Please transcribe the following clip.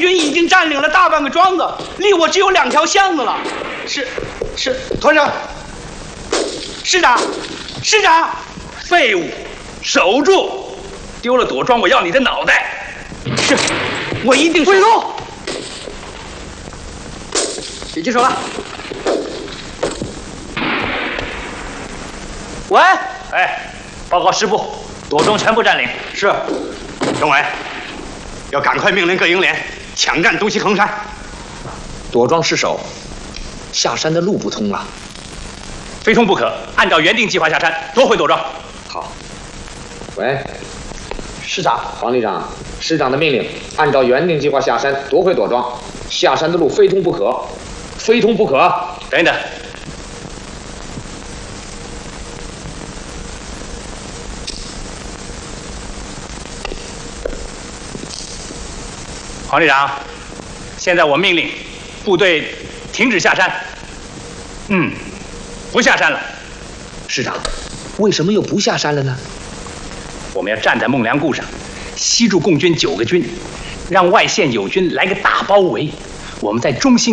军已经占领了大半个庄子，离我只有2条巷子了。是，团长，师长， 废物，守住！丢了朵庄，我要你的脑袋！ 是，我一定。 汇路，别接手了。喂， 哎，报告师部，朵庄全部占领。 是，政委，要赶快命令各营连抢占东西横山。 朵庄失守，下山的路不通了， 非通不可，按照原定计划下山，夺回朵庄。 好。喂，师长，黄旅长，师长的命令，按照原定计划下山，夺回朵庄。下山的路非通不可，非通不可。 等等。黄旅长，现在我命令部队停止下山。不下山了。 师长，为什么又不下山了呢？ 我们要站在孟良崮上，吸住共军9个军，让外线友军来个大包围。我们在中心